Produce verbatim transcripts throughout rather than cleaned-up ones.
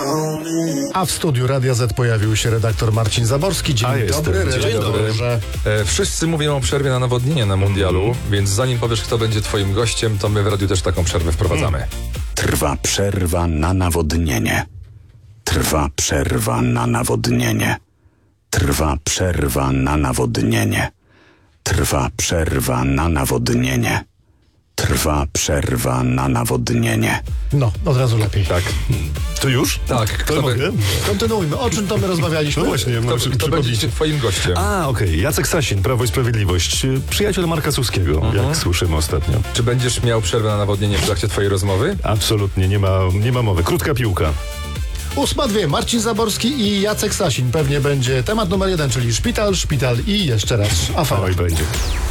A w studiu Radia Z pojawił się redaktor Marcin Zaborski. Dzień A dobry, jestem. Dzień dobry. E, wszyscy mówią o przerwie na nawodnienie na mundialu, mm. więc zanim powiesz, kto będzie twoim gościem, to my w radiu też taką przerwę wprowadzamy. Mm. Trwa przerwa na nawodnienie. Trwa przerwa na nawodnienie. Trwa przerwa na nawodnienie. Trwa przerwa na nawodnienie. Trwa przerwa na nawodnienie. No, od razu lepiej. Tak. To już? Tak. Kto mogę? by... Kontynuujmy. O czym to my rozmawialiśmy? No właśnie, Kto, muszę kto będzie twoim gościem? A, okej. Okay. Jacek Sasin, Prawo i Sprawiedliwość. Przyjaciel Marka Suskiego, uh-huh. jak słyszymy ostatnio. Czy będziesz miał przerwę na nawodnienie w trakcie twojej rozmowy? Absolutnie, nie ma, nie ma mowy. Krótka piłka. Ósma dwie. Marcin Zaborski i Jacek Sasin. Pewnie będzie temat numer jeden, czyli szpital, szpital i jeszcze raz afera. Oj, będzie.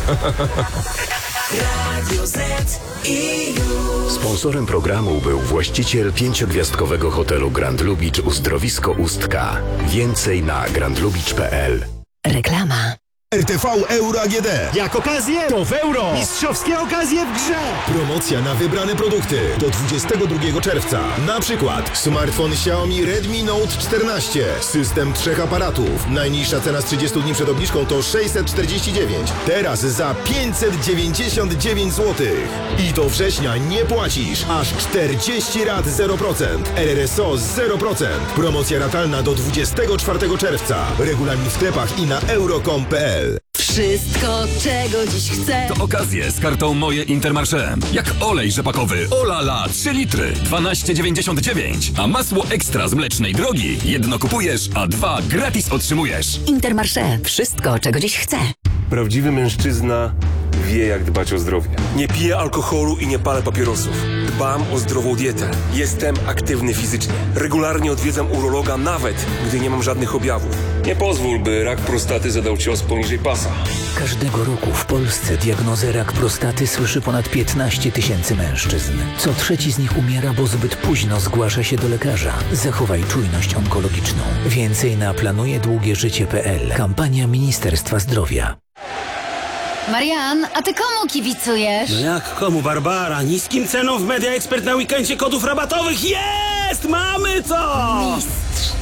Sponsorem programu był właściciel pięciogwiazdkowego hotelu Grand Lubicz Uzdrowisko Ustka. Więcej na grand lubicz kropka p l. Reklama. R T V Euro A G D. Jak okazję, to w euro. Mistrzowskie okazje w grze. Promocja na wybrane produkty do dwudziestego drugiego czerwca. Na przykład smartfon Xiaomi Redmi Note czternaście. System trzech aparatów. Najniższa cena z trzydziestu dni przed obniżką to sześćset czterdzieści dziewięć. Teraz za pięćset dziewięćdziesiąt dziewięć złotych. I do września nie płacisz. Aż czterdzieści rat zero procent. R R S O zero procent. Promocja ratalna do dwudziestego czwartego czerwca. Regulamin w sklepach i na euro kropka com kropka p l. Wszystko, czego dziś chcę. To okazje z kartą Moje Intermarché. Jak olej rzepakowy Olala trzy litry dwanaście dziewięćdziesiąt dziewięć, a masło ekstra z Mlecznej Drogi jedno kupujesz, a dwa gratis otrzymujesz. Intermarché. Wszystko, czego dziś chcę. Prawdziwy mężczyzna wie, jak dbać o zdrowie. Nie piję alkoholu i nie palę papierosów. Dbam o zdrową dietę. Jestem aktywny fizycznie. Regularnie odwiedzam urologa, nawet gdy nie mam żadnych objawów. Nie pozwól, by rak prostaty zadał cios poniżej pasa. Każdego roku w Polsce diagnozę rak prostaty słyszy ponad piętnaście tysięcy mężczyzn. Co trzeci z nich umiera, bo zbyt późno zgłasza się do lekarza. Zachowaj czujność onkologiczną. Więcej na planuje długie życie kropka p l. Kampania Ministerstwa Zdrowia. Marian, a ty komu kibicujesz? No jak komu, Barbara? Niskim ceną w Media Expert na weekendzie kodów rabatowych. Jest! Mamy to! Mistrz.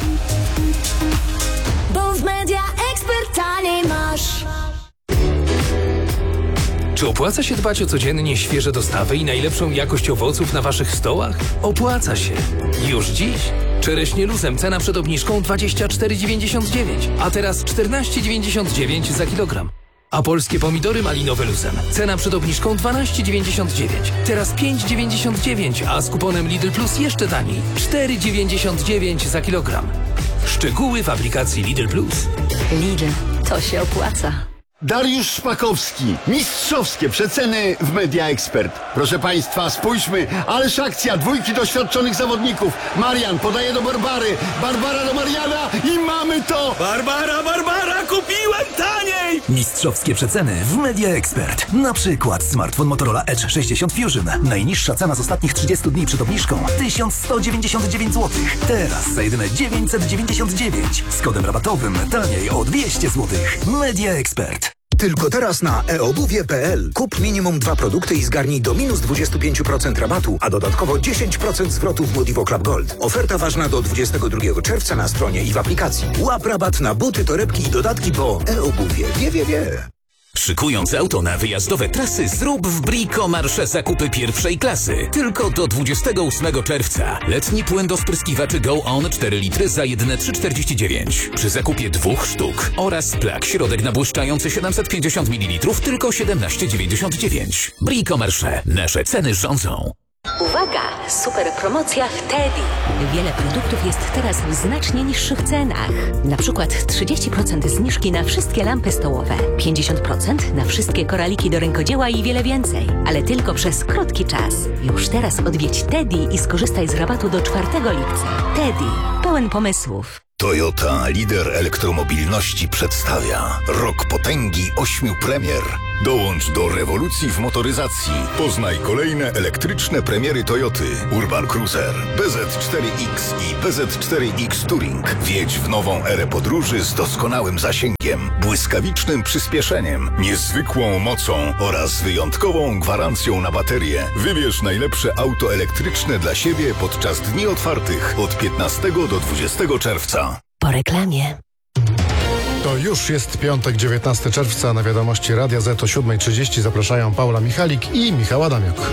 Bo w Media Expert taniej masz. Czy opłaca się dbać o codziennie świeże dostawy i najlepszą jakość owoców na waszych stołach? Opłaca się. Już dziś. Czereśnie luzem cena przed obniżką dwadzieścia cztery dziewięćdziesiąt dziewięć, a teraz czternaście dziewięćdziesiąt dziewięć za kilogram. A polskie pomidory malinowe luzem. Cena przed obniżką dwanaście dziewięćdziesiąt dziewięć. Teraz pięć dziewięćdziesiąt dziewięć, a z kuponem Lidl Plus jeszcze taniej. cztery dziewięćdziesiąt dziewięć za kilogram. Szczegóły w aplikacji Lidl Plus. Lidl, to się opłaca. Dariusz Szpakowski. Mistrzowskie przeceny w Media Expert. Proszę Państwa, spójrzmy, ależ akcja dwójki doświadczonych zawodników. Marian podaje do Barbary, Barbara do Mariana i mamy to! Barbara, Barbara, kupiłem taniej! Mistrzowskie przeceny w Media Expert. Na przykład smartfon Motorola Edge sześćdziesiąt Fusion. Najniższa cena z ostatnich trzydziestu dni przed obniżką tysiąc sto dziewięćdziesiąt dziewięć złotych. Teraz za jedyne dziewięćset dziewięćdziesiąt dziewięć. Z kodem rabatowym taniej o dwieście złotych. Media Expert. Tylko teraz na e obuwie kropka p l. Kup minimum dwa produkty i zgarnij do minus dwadzieścia pięć procent rabatu, a dodatkowo dziesięć procent zwrotu w Modivo Club Gold. Oferta ważna do dwudziestego drugiego czerwca na stronie i w aplikacji. Łap rabat na buty, torebki i dodatki, bo e-obuwie wie, wie, wie. Szykując auto na wyjazdowe trasy, zrób w Bricomarché zakupy pierwszej klasy. Tylko do dwudziestego ósmego czerwca. Letni płyn do spryskiwaczy Go On cztery litry za jedyne trzy czterdzieści dziewięć. Przy zakupie dwóch sztuk. Oraz plak środek nabłyszczający siedemset pięćdziesiąt mililitrów tylko siedemnaście dziewięćdziesiąt dziewięć. Bricomarché. Nasze ceny rządzą. Uwaga! Super promocja w Teddy. Wiele produktów jest teraz w znacznie niższych cenach. Na przykład trzydzieści procent zniżki na wszystkie lampy stołowe, pięćdziesiąt procent na wszystkie koraliki do rękodzieła i wiele więcej. Ale tylko przez krótki czas. Już teraz odwiedź Teddy i skorzystaj z rabatu do czwartego lipca. Teddy. Pełen pomysłów. Toyota, lider elektromobilności, przedstawia rok potęgi ośmiu premier. Dołącz do rewolucji w motoryzacji. Poznaj kolejne elektryczne premiery Toyoty. Urban Cruiser, B Z cztery X i B Z cztery X Touring. Wjedź w nową erę podróży z doskonałym zasięgiem, błyskawicznym przyspieszeniem, niezwykłą mocą oraz wyjątkową gwarancją na baterię. Wybierz najlepsze auto elektryczne dla siebie podczas dni otwartych od piętnastego do dwudziestego czerwca. Po reklamie. To już jest piątek, dziewiętnastego czerwca. Na wiadomości Radia Z o siódma trzydzieści zapraszają Paula Michalik i Michał Adamiuk.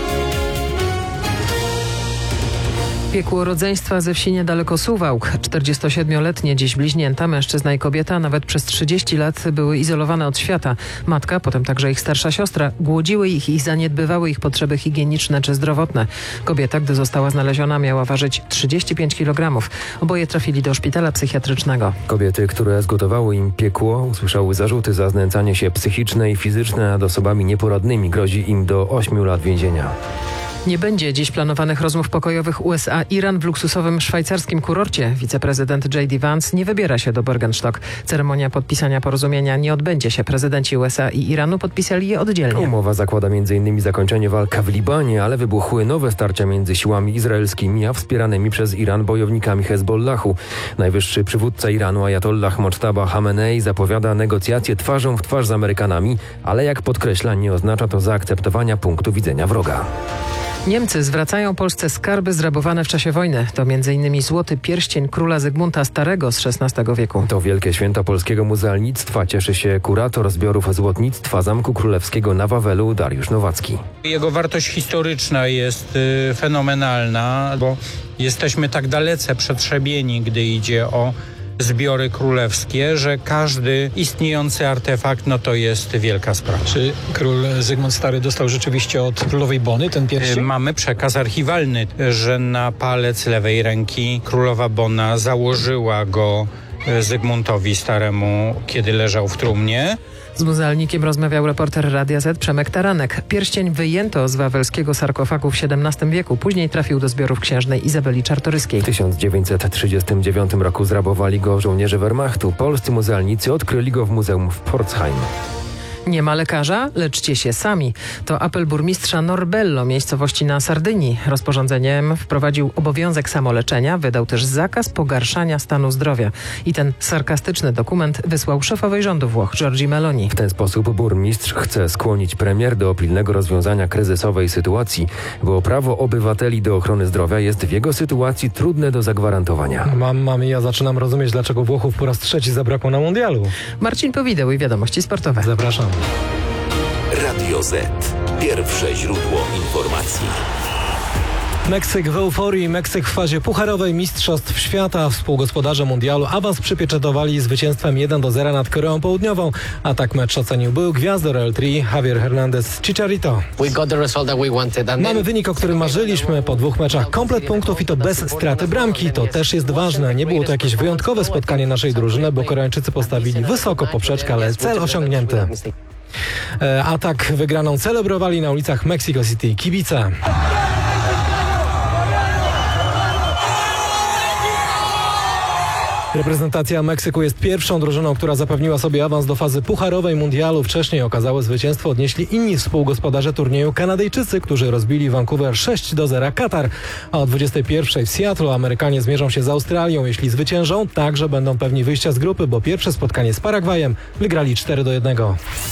Piekło rodzeństwa ze wsi niedaleko Suwałk. czterdziestosiedmioletnie dziś bliźnięta, mężczyzna i kobieta, nawet przez trzydzieści lat były izolowane od świata. Matka, potem także ich starsza siostra, głodziły ich i zaniedbywały ich potrzeby higieniczne czy zdrowotne. Kobieta, gdy została znaleziona, miała ważyć trzydzieści pięć kilogramów. Oboje trafili do szpitala psychiatrycznego. Kobiety, które zgotowały im piekło, usłyszały zarzuty za znęcanie się psychiczne i fizyczne nad osobami nieporadnymi. Grozi im do ośmiu lat więzienia. Nie będzie dziś planowanych rozmów pokojowych U S A-Iran w luksusowym szwajcarskim kurorcie. Wiceprezydent J D Vance nie wybiera się do Bergenstock. Ceremonia podpisania porozumienia nie odbędzie się. Prezydenci U S A i Iranu podpisali je oddzielnie. Umowa zakłada między innymi zakończenie walk w Libanie, ale wybuchły nowe starcia między siłami izraelskimi a wspieranymi przez Iran bojownikami Hezbollahu. Najwyższy przywódca Iranu Ajatollah Mojtaba Hamenei zapowiada negocjacje twarzą w twarz z Amerykanami, ale jak podkreśla, nie oznacza to zaakceptowania punktu widzenia wroga. Niemcy zwracają Polsce skarby zrabowane w czasie wojny. To między innymi złoty pierścień króla Zygmunta Starego z szesnastego wieku. To wielkie święto polskiego muzealnictwa. Cieszy się kurator zbiorów złotnictwa Zamku Królewskiego na Wawelu Dariusz Nowacki. Jego wartość historyczna jest y, fenomenalna, bo jesteśmy tak dalece przetrzebieni, gdy idzie o zbiory królewskie, że każdy istniejący artefakt, no to jest wielka sprawa. Czy król Zygmunt Stary dostał rzeczywiście od królowej Bony ten pierścień? Mamy przekaz archiwalny, że na palec lewej ręki królowa Bona założyła go Zygmuntowi Staremu, kiedy leżał w trumnie. Z muzealnikiem rozmawiał reporter Radia Z Przemek Taranek. Pierścień wyjęto z wawelskiego sarkofagu w siedemnastym wieku. Później trafił do zbiorów księżnej Izabeli Czartoryskiej. W tysiąc dziewięćset trzydziestym dziewiątym roku zrabowali go żołnierze Wehrmachtu. Polscy muzealnicy odkryli go w muzeum w Pforzheim. Nie ma lekarza? Leczcie się sami. To apel burmistrza Norbello, miejscowości na Sardynii. Rozporządzeniem wprowadził obowiązek samoleczenia, wydał też zakaz pogarszania stanu zdrowia. I ten sarkastyczny dokument wysłał szefowej rządu Włoch, Giorgi Meloni. W ten sposób burmistrz chce skłonić premier do pilnego rozwiązania kryzysowej sytuacji, bo prawo obywateli do ochrony zdrowia jest w jego sytuacji trudne do zagwarantowania. Mam, mam, ja zaczynam rozumieć, dlaczego Włochów po raz trzeci zabrakło na mundialu. Marcin Powideł i Wiadomości Sportowe. Zapraszam. Radio Z. Pierwsze źródło informacji. Meksyk w euforii. Meksyk w fazie pucharowej Mistrzostw Świata. Współgospodarze mundialu awans przypieczętowali zwycięstwem jeden do zera nad Koreą Południową. A tak mecz ocenił był gwiazdor El Tri Javier Hernandez Chicharito. Mamy wynik, o którym marzyliśmy. Po dwóch meczach komplet punktów i to bez straty bramki. To też jest ważne. Nie było to jakieś wyjątkowe spotkanie naszej drużyny, bo Koreańczycy postawili wysoko poprzeczkę, ale cel osiągnięty. A tak wygraną celebrowali na ulicach Mexico City kibice. Reprezentacja Meksyku jest pierwszą drużyną, która zapewniła sobie awans do fazy pucharowej mundialu. Wcześniej okazałe zwycięstwo odnieśli inni współgospodarze turnieju Kanadyjczycy, którzy rozbili Vancouver sześć do zera Katar. A o dwudziestej pierwszej w Seattle Amerykanie zmierzą się z Australią. Jeśli zwyciężą, także będą pewni wyjścia z grupy, bo pierwsze spotkanie z Paragwajem wygrali cztery do jednego.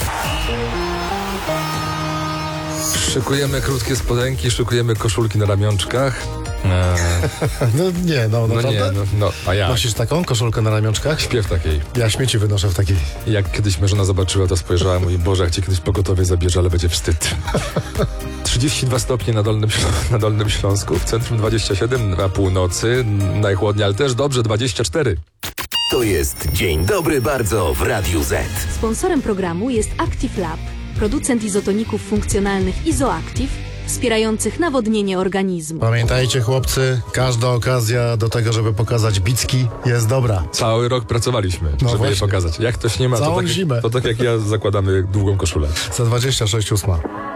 Szykujemy krótkie spodenki, szykujemy koszulki na ramionczkach. Eee. No nie, no, no nie, no, no, a ja. Nosisz taką koszulkę na ramionczkach? Śpię w takiej. Ja śmieci wynoszę w takiej. Jak kiedyś mnie żona zobaczyła, to spojrzała i mówi, Boże, jak cię kiedyś pogotowie zabierze, ale będzie wstyd. trzydzieści dwa stopnie na Dolnym, na Dolnym Śląsku, w centrum dwadzieścia siedem, na północy, najchłodniej, ale też dobrze, dwadzieścia cztery. To jest Dzień Dobry Bardzo w Radiu Z. Sponsorem programu jest Active Lab, producent izotoników funkcjonalnych Izoactive, wspierających nawodnienie organizmu. Pamiętajcie, chłopcy, każda okazja do tego, żeby pokazać bicki, jest dobra. Cały rok pracowaliśmy, no żeby właśnie je pokazać. Jak ktoś nie ma, to tak, jak, to tak jak ja zakładamy długą koszulę. Za dwadzieścia sześć ósma.